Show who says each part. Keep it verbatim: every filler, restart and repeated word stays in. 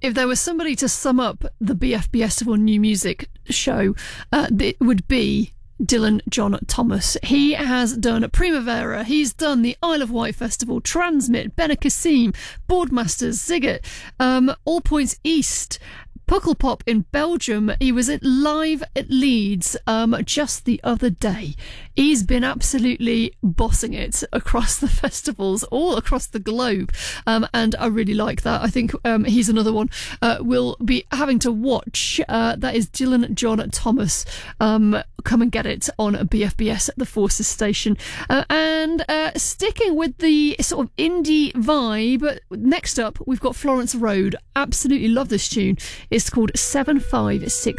Speaker 1: if there was somebody to sum up the B F B Festival New Music show, uh, it would be Dylan John Thomas. He has done Primavera, he's done the Isle of Wight Festival, Transmit, Benicassim, Boardmasters, Ziggett, um, All Points East, Pukkelpop in Belgium. He was at live at Leeds um, just the other day. He's been absolutely bossing it across the festivals, all across the globe, um, and I really like that. I think um, he's another one uh, we'll be having to watch. Uh, that is Dylan John Thomas. Um, come and get it on B F B S at the Forces Station. Uh, and uh, sticking with the sort of indie vibe, next up we've got Florence Road. Absolutely love this tune. It's called seven five six